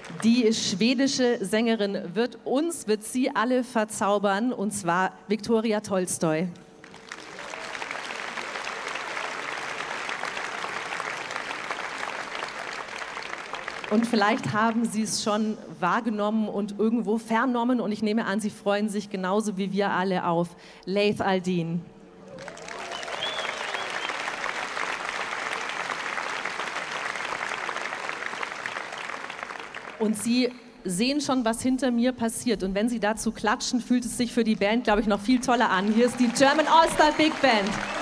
Die schwedische Sängerin wird sie alle verzaubern, und zwar Viktoria Tolstoi. Und vielleicht haben Sie es schon wahrgenommen und irgendwo vernommen, und ich nehme an, Sie freuen sich genauso wie wir alle auf Leif Aldin. Und Sie sehen schon, was hinter mir passiert. Und wenn Sie dazu klatschen, fühlt es sich für die Band, glaube ich, noch viel toller an. Hier ist die German All-Star Big Band.